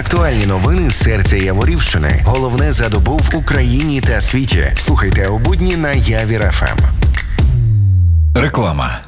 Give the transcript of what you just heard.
Актуальні новини з серця Яворівщини. Головне за добу в Україні та світі. Слухайте у будні на Явір ФМ. Реклама.